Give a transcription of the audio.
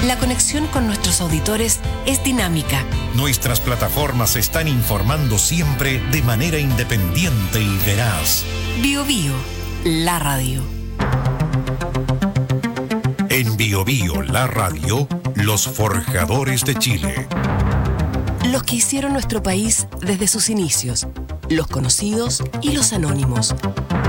La conexión con nuestros auditores es dinámica. Nuestras plataformas están informando siempre de manera independiente y veraz. BioBio, la radio. En BioBio, la radio, los forjadores de Chile. Los que hicieron nuestro país desde sus inicios, los conocidos y los anónimos.